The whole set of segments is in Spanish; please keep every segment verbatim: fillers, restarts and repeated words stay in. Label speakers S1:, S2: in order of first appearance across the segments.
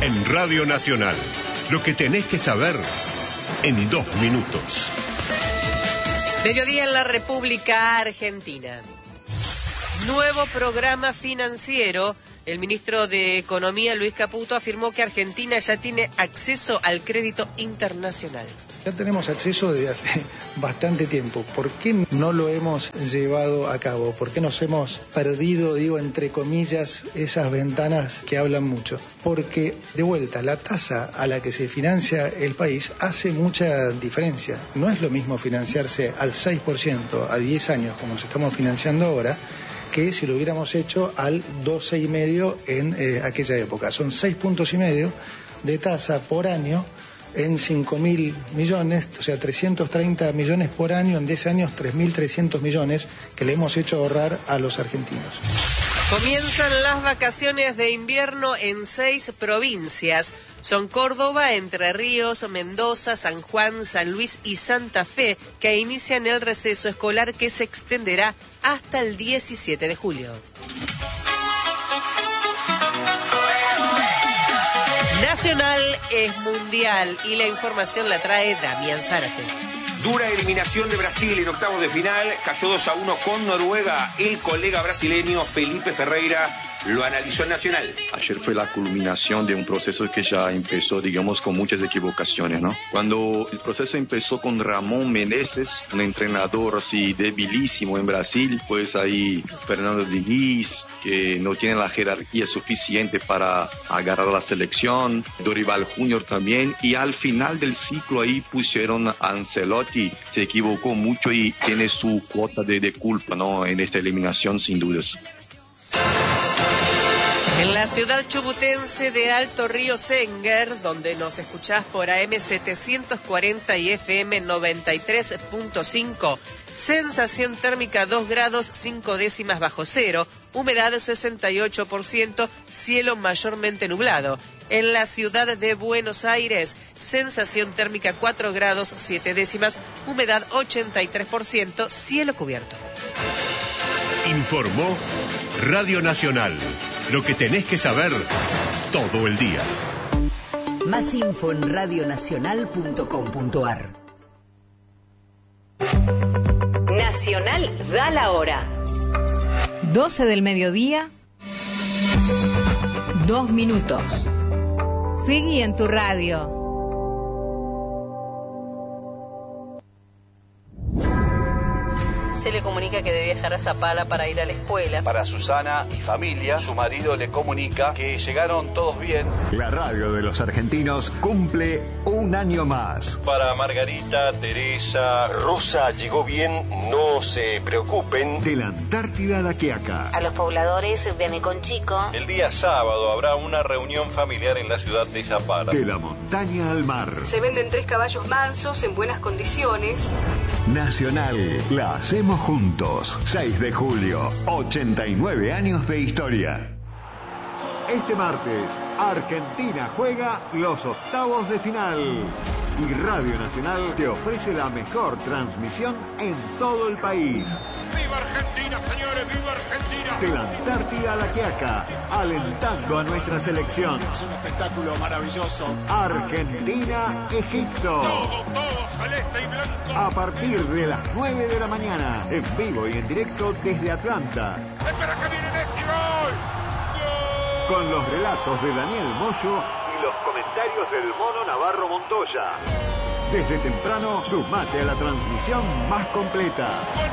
S1: En Radio Nacional, lo que tenés que saber en dos minutos.
S2: Mediodía en la República Argentina. Nuevo programa financiero. El ministro de Economía, Luis Caputo, afirmó que Argentina ya tiene acceso al crédito internacional.
S3: Ya tenemos acceso desde hace bastante tiempo. ¿Por qué no lo hemos llevado a cabo? ¿Por qué nos hemos perdido, digo, entre comillas, esas ventanas que hablan mucho? Porque, de vuelta, la tasa a la que se financia el país hace mucha diferencia. No es lo mismo financiarse al seis por ciento a diez años, como nos estamos financiando ahora, que si lo hubiéramos hecho al doce y medio en eh, aquella época. Son seis puntos y medio de tasa por año en cinco mil millones, o sea, trescientos treinta millones por año, en diez años, tres mil trescientos millones que le hemos hecho ahorrar a los argentinos.
S2: Comienzan las vacaciones de invierno en seis provincias. Son Córdoba, Entre Ríos, Mendoza, San Juan, San Luis y Santa Fe, que inician el receso escolar que se extenderá hasta el diecisiete de julio. Nacional es mundial y la información la trae Damián Zárate.
S4: Dura eliminación de Brasil en octavos de final, cayó dos a uno con Noruega. El colega brasileño Felipe Ferreira lo analizó en Nacional.
S5: Ayer fue la culminación de un proceso que ya empezó, digamos, con muchas equivocaciones, ¿no? Cuando el proceso empezó con Ramón Menezes, un entrenador así debilísimo en Brasil, pues ahí Fernando Diniz, que no tiene la jerarquía suficiente para agarrar la selección, Dorival Junior también, y al final del ciclo ahí pusieron a Ancelotti, se equivocó mucho y tiene su cuota de, de culpa, ¿no? En esta eliminación, sin dudas.
S2: En la ciudad chubutense de Alto Río Senguer, donde nos escuchás por A M setecientos cuarenta y F M noventa y tres punto cinco, sensación térmica dos grados cinco décimas bajo cero, humedad sesenta y ocho por ciento, cielo mayormente nublado. En la ciudad de Buenos Aires, sensación térmica cuatro grados siete décimas, humedad ochenta y tres por ciento, cielo cubierto.
S1: Informó Radio Nacional. Lo que tenés que saber todo el día.
S6: Más info en radio nacional punto com punto a r.
S7: Nacional da la hora.
S8: doce del mediodía, dos minutos. Seguí en tu radio.
S9: Se le comunica que debe viajar a Zapala para ir a la escuela.
S10: Para Susana y familia, su marido le comunica que llegaron todos bien.
S11: La radio de los argentinos cumple un año más.
S10: Para Margarita, Teresa, Rosa llegó bien, no se preocupen.
S11: De la Antártida a la Quiaca.
S12: A los pobladores de Neconchico.
S10: El día sábado habrá una reunión familiar en la ciudad de Zapala.
S11: De la montaña al mar.
S9: Se venden tres caballos mansos en buenas condiciones.
S11: Nacional, la hacemos juntos. seis de julio, ochenta y nueve años de historia. Este martes, Argentina juega los octavos de final. Y Radio Nacional te ofrece la mejor transmisión en todo el país.
S13: ¡Viva Argentina, señores! ¡Viva Argentina!
S11: De la Antártida a la Quiaca, alentando a nuestra selección.
S13: Es un espectáculo maravilloso.
S11: Argentina-Egipto.
S13: Todo, todo, celeste y blanco.
S11: A partir de las nueve de la mañana, en vivo y en directo desde Atlanta.
S13: ¡Espera que viene Messi! ¡Gol! ¡Gol!
S11: Con los relatos de Daniel Moyo y los comentarios del Mono Navarro Montoya. Desde temprano, sumate a la transmisión más completa.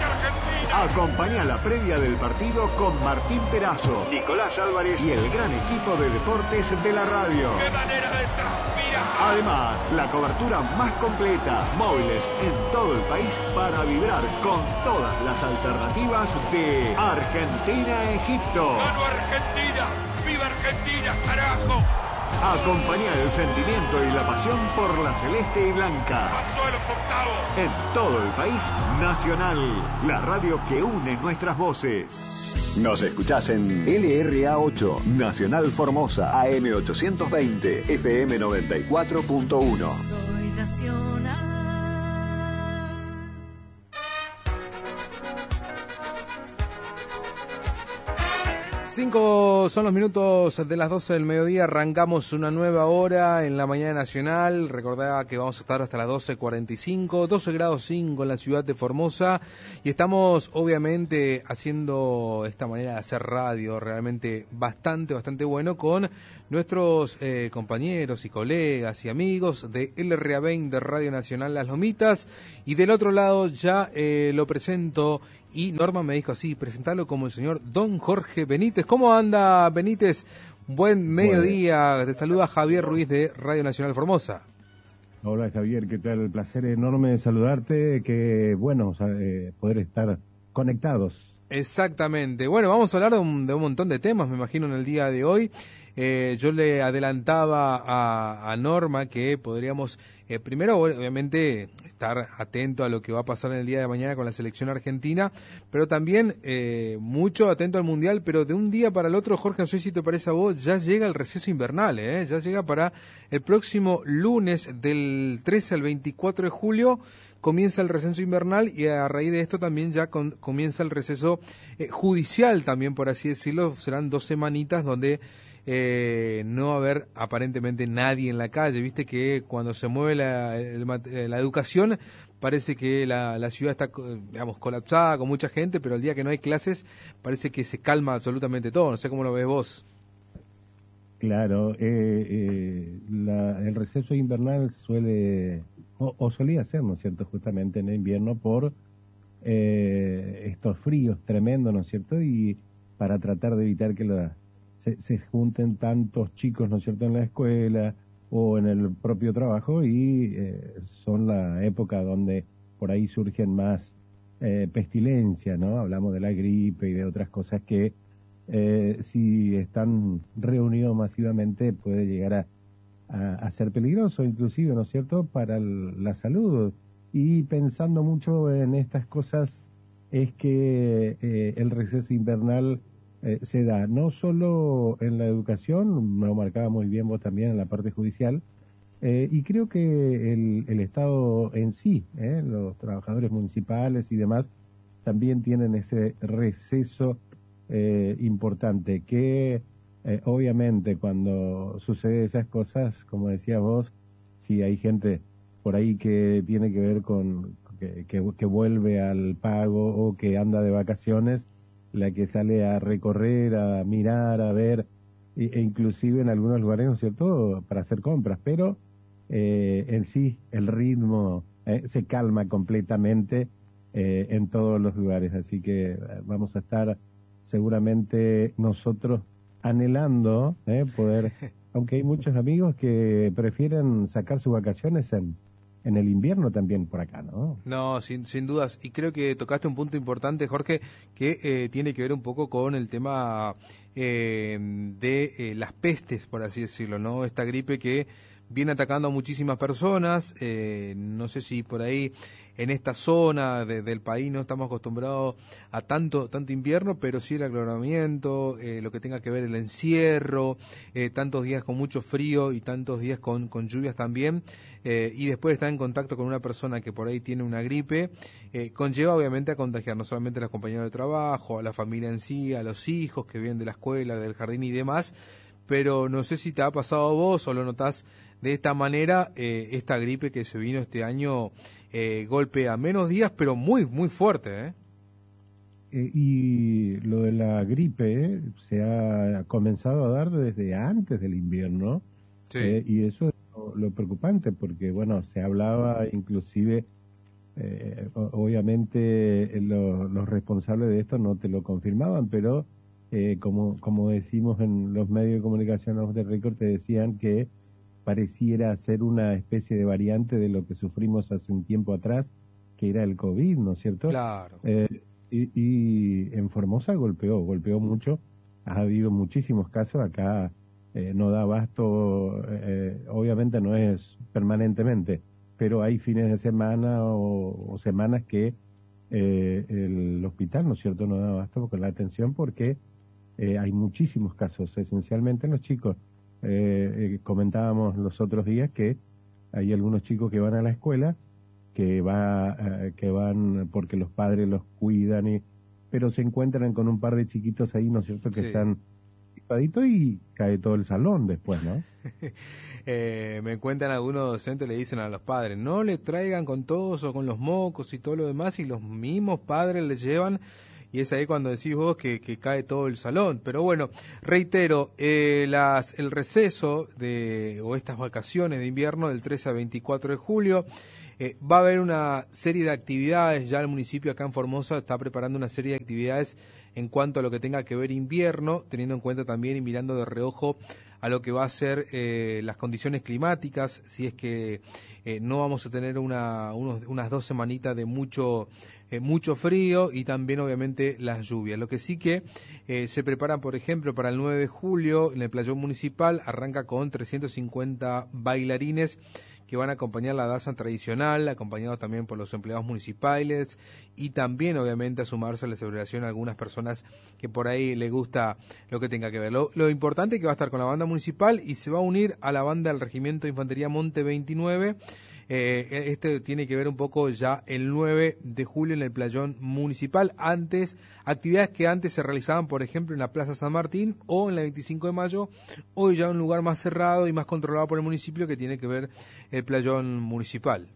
S11: Acompañá la previa del partido con Martín Perazo, Nicolás Álvarez y el gran equipo de deportes de la radio.
S13: ¡Qué manera de transpirar!
S11: Además, la cobertura más completa, móviles en todo el país para vibrar con todas las alternativas de Argentina-Egipto.
S13: ¡Gano Argentina! ¡Viva Argentina, carajo!
S11: Acompañá el sentimiento y la pasión por la celeste y blanca.
S13: ¡Pasó a los octavos!
S11: En todo el país, Nacional, la radio que une nuestras voces. Nos escuchás en L R A ocho, Nacional Formosa, A M ochocientos veinte, F M noventa y cuatro punto uno.
S14: Soy Nacional.
S15: Cinco son los minutos de las doce del mediodía, arrancamos una nueva hora en la mañana nacional. Recordá que vamos a estar hasta las doce cuarenta y cinco, doce grados cinco en la ciudad de Formosa, y estamos obviamente haciendo esta manera de hacer radio realmente bastante, bastante bueno con nuestros eh, compañeros y colegas y amigos de L R A veinte Radio Nacional Las Lomitas. Y del otro lado ya eh, lo presento, y Norma me dijo así, presentalo como el señor Don Jorge Benítez. ¿Cómo anda, Benítez? Buen mediodía. Bueno. Te saluda Javier Ruiz de Radio Nacional Formosa.
S16: Hola, Javier, ¿qué tal? El placer enorme de saludarte, que bueno, o sea, eh, poder estar conectados.
S15: Exactamente. Bueno, vamos a hablar de un, de un montón de temas, me imagino, en el día de hoy. Eh, yo le adelantaba a, a Norma que podríamos, eh, primero, obviamente, estar atento a lo que va a pasar en el día de mañana con la selección argentina, pero también eh, mucho atento al Mundial, pero de un día para el otro, Jorge, no sé si te parece a vos, ya llega el receso invernal, ¿eh? Ya llega para el próximo lunes del trece al veinticuatro de julio, comienza el receso invernal, y a raíz de esto también ya con, comienza el receso eh, judicial también, por así decirlo. Serán dos semanitas donde Eh, no va a haber aparentemente nadie en la calle. Viste que cuando se mueve la, el, la educación parece que la, la ciudad está, digamos, colapsada con mucha gente, pero el día que no hay clases parece que se calma absolutamente todo. No sé cómo lo ves vos.
S16: Claro, eh, eh, la, el receso invernal suele, o, o solía ser, ¿no es cierto?, justamente en el invierno por eh, estos fríos tremendos, ¿no es cierto?, y para tratar de evitar que la Se, se junten tantos chicos, ¿no es cierto?, en la escuela o en el propio trabajo, y eh, son la época donde por ahí surgen más eh, pestilencia, ¿no? Hablamos de la gripe y de otras cosas que eh, si están reunidos masivamente puede llegar a, a, a ser peligroso, inclusive, ¿no es cierto?, para el, la salud. Y pensando mucho en estas cosas es que eh, el receso invernal Eh, se da no solo en la educación, lo marcaba muy bien vos también en la parte judicial, eh, y creo que el, el Estado en sí, eh, los trabajadores municipales y demás, también tienen ese receso eh, importante, que eh, obviamente cuando sucede esas cosas, como decías vos, si hay gente por ahí que tiene que ver con, que, que, que vuelve al pago o que anda de vacaciones, la que sale a recorrer, a mirar, a ver, e inclusive en algunos lugares, ¿no es cierto?, para hacer compras, pero eh, en sí el ritmo eh, se calma completamente eh, en todos los lugares, así que vamos a estar seguramente nosotros anhelando eh, poder, aunque hay muchos amigos que prefieren sacar sus vacaciones en en el invierno también por acá, ¿no?
S15: No, sin, sin dudas. Y creo que tocaste un punto importante, Jorge, que eh, tiene que ver un poco con el tema eh, de eh, las pestes, por así decirlo, ¿no? Esta gripe que viene atacando a muchísimas personas. Eh, no sé si por ahí en esta zona de, del país no estamos acostumbrados a tanto tanto invierno, pero sí el aclaramiento, eh, lo que tenga que ver el encierro, eh, tantos días con mucho frío y tantos días con, con lluvias también, eh, y después estar en contacto con una persona que por ahí tiene una gripe, eh, conlleva obviamente a contagiar no solamente a los compañeros de trabajo, a la familia en sí, a los hijos que vienen de la escuela, del jardín y demás. Pero no sé si te ha pasado a vos o lo notás de esta manera, eh, esta gripe que se vino este año eh, golpea menos días, pero muy, muy fuerte, ¿eh?
S16: Eh, y lo de la gripe eh, se ha comenzado a dar desde antes del invierno, sí. eh, y eso es lo, lo preocupante, porque bueno, se hablaba inclusive, eh, obviamente lo, los responsables de esto no te lo confirmaban, pero eh, como, como decimos en los medios de comunicación off the record, te decían que pareciera ser una especie de variante de lo que sufrimos hace un tiempo atrás, que era el COVID, ¿no es cierto?
S15: Claro.
S16: Eh, y, y en Formosa golpeó, golpeó mucho. Ha habido muchísimos casos acá, eh, no da abasto, eh, obviamente no es permanentemente, pero hay fines de semana o, o semanas que eh, el hospital, ¿no es cierto?, no da abasto con la atención porque eh, hay muchísimos casos, esencialmente en los chicos. Eh, eh, comentábamos los otros días que hay algunos chicos que van a la escuela, que va, eh, que van porque los padres los cuidan, y, pero se encuentran con un par de chiquitos ahí, ¿no es cierto?, que
S15: Sí.
S16: están equipaditos y cae todo el salón después, ¿no?
S15: eh, me cuentan algunos docentes, le dicen a los padres, no le traigan con todos o con los mocos y todo lo demás, y los mismos padres les llevan, y es ahí cuando decís vos que, que cae todo el salón. Pero bueno, reitero, eh, las, el receso de o estas vacaciones de invierno del trece a veinticuatro de julio, eh, va a haber una serie de actividades. Ya el municipio acá en Formosa está preparando una serie de actividades en cuanto a lo que tenga que ver invierno, teniendo en cuenta también y mirando de reojo a lo que va a ser eh, las condiciones climáticas, si es que eh, no vamos a tener una, unos, unas dos semanitas de mucho eh, mucho frío, y también obviamente las lluvias. Lo que sí que eh, se preparan, por ejemplo, para el nueve de julio en el playón municipal, arranca con trescientos cincuenta bailarines que van a acompañar la danza tradicional, acompañados también por los empleados municipales, y también obviamente a sumarse a la celebración a algunas personas que por ahí les gusta lo que tenga que ver. Lo, lo importante es que va a estar con la banda municipal y se va a unir a la banda del Regimiento de Infantería Monte veintinueve. Eh, este tiene que ver un poco ya el nueve de julio en el playón municipal. Antes, actividades que antes se realizaban, por ejemplo, en la Plaza San Martín o en la veinticinco de mayo, hoy ya en un lugar más cerrado y más controlado por el municipio, que tiene que ver el playón municipal.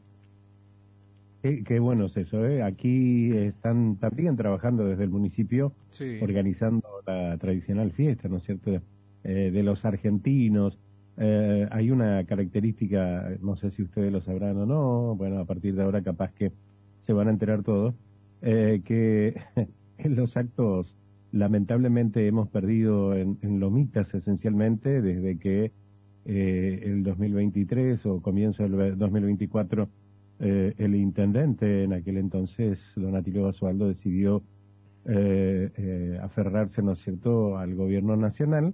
S16: Qué, qué bueno es eso, ¿eh? Aquí están también trabajando desde el municipio,
S15: Sí.
S16: organizando la tradicional fiesta, ¿no es cierto?, eh, de los argentinos. Eh, hay una característica, no sé si ustedes lo sabrán o no, bueno, a partir de ahora capaz que se van a enterar todos, eh, que en los actos lamentablemente hemos perdido en, en Lomitas esencialmente desde que eh, el dos mil veintitrés o comienzo del dos mil veinticuatro eh, el intendente en aquel entonces, don Atilio Basualdo, decidió eh, eh, aferrarse, ¿no es cierto?, al gobierno nacional.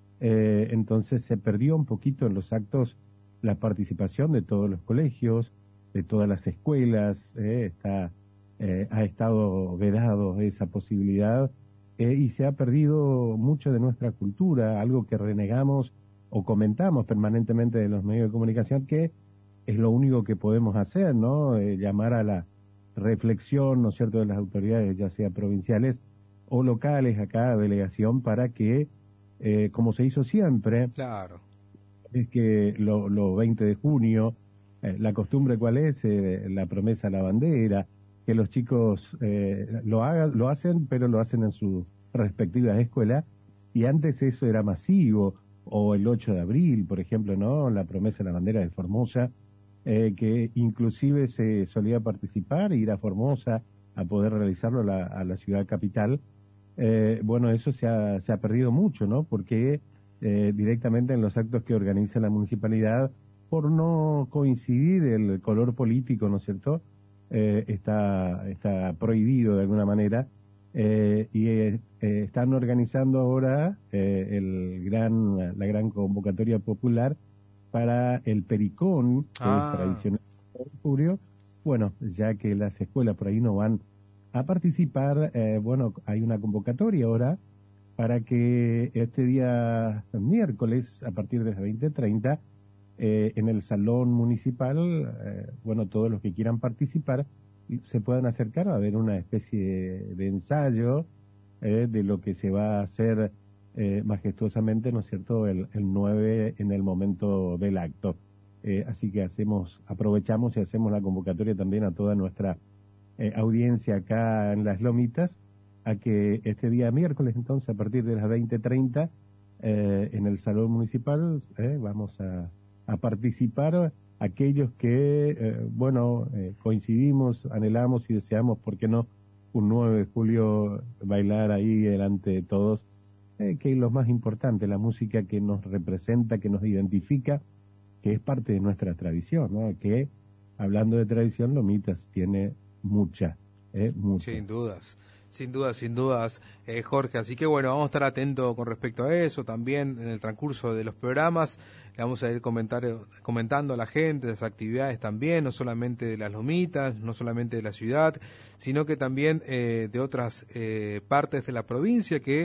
S16: Eh, entonces se perdió un poquito en los actos la participación de todos los colegios, de todas las escuelas, eh, está, eh, ha estado vedado esa posibilidad eh, y se ha perdido mucho de nuestra cultura, algo que renegamos o comentamos permanentemente de los medios de comunicación, que es lo único que podemos hacer, ¿no? Eh, llamar a la reflexión, ¿no es cierto?, de las autoridades, ya sea provinciales o locales, acá delegación, para que Eh, como se hizo siempre,
S15: claro,
S16: es que los lo veinte de junio, eh, la costumbre cuál es, eh, la promesa a la bandera, que los chicos eh, lo hagan, lo hacen, pero lo hacen en sus respectivas escuelas, y antes eso era masivo, o el ocho de abril, por ejemplo, ¿no?, la promesa a la bandera de Formosa, eh, que inclusive se solía participar, ir a Formosa a poder realizarlo a la, a la ciudad capital. Eh, bueno, eso se ha, se ha perdido mucho, ¿no? Porque eh, directamente en los actos que organiza la municipalidad, por no coincidir el color político, ¿no es cierto?, eh, está, está prohibido de alguna manera, eh, y eh, eh, están organizando ahora eh, el gran, la gran convocatoria popular para el Pericón, que
S15: Ah.
S16: es tradicional de julio. Bueno, ya que las escuelas por ahí no van a participar, eh, bueno, hay una convocatoria ahora para que este día miércoles, a partir de las veinte treinta, eh, en el salón municipal, eh, bueno, todos los que quieran participar se puedan acercar a ver una especie de ensayo eh, de lo que se va a hacer eh, majestuosamente, ¿no es cierto?, el, el nueve en el momento del acto. Eh, así que hacemos, aprovechamos y hacemos la convocatoria también a toda nuestra Eh, audiencia acá en Las Lomitas, a que este día miércoles, entonces, a partir de las veinte treinta, eh, en el Salón Municipal, eh, vamos a, a participar aquellos que, eh, bueno, eh, coincidimos, anhelamos y deseamos, ¿por qué no?, un nueve de julio bailar ahí delante de todos, eh, que es lo más importante, la música que nos representa, que nos identifica, que es parte de nuestra tradición, ¿no? Que, hablando de tradición, Lomitas tiene mucha, eh, mucha.
S15: Sin dudas, sin dudas, sin dudas, eh, Jorge. Así que bueno, vamos a estar atentos con respecto a eso. También en el transcurso de los programas le vamos a ir comentar, comentando a la gente las actividades también, no solamente de las Lomitas, no solamente de la ciudad, sino que también eh, de otras eh, partes de la provincia que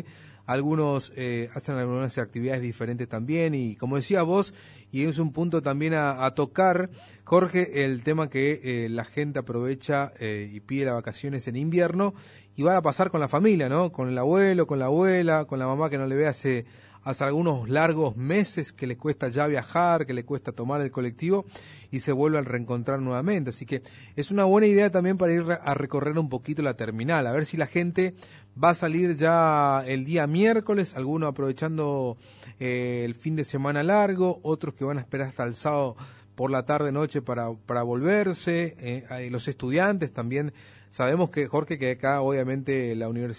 S15: algunos eh, hacen algunas actividades diferentes también, y como decías vos, y es un punto también a, a tocar, Jorge, el tema que eh, la gente aprovecha eh, y pide las vacaciones en invierno y va a pasar con la familia, ¿no? Con el abuelo, con la abuela, con la mamá que no le ve hace, hace algunos largos meses, que le cuesta ya viajar, que le cuesta tomar el colectivo y se vuelve a reencontrar nuevamente. Así que es una buena idea también para ir a recorrer un poquito la terminal, a ver si la gente va a salir ya el día miércoles, algunos aprovechando eh, el fin de semana largo, otros que van a esperar hasta el sábado por la tarde noche para, para volverse, eh, los estudiantes también. Sabemos que, Jorge, que acá obviamente la universidad